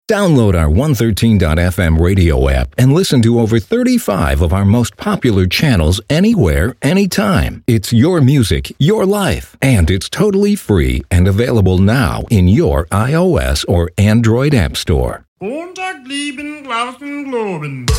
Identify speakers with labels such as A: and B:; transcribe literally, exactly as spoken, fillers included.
A: Download our one thirteen dot f m radio app and listen to over thirty-five of our most popular channels anywhere, anytime. It's your music, your life, and it's totally free and available now in your iOS or Android app store.
B: Montag, lieben, Glauben, Globen.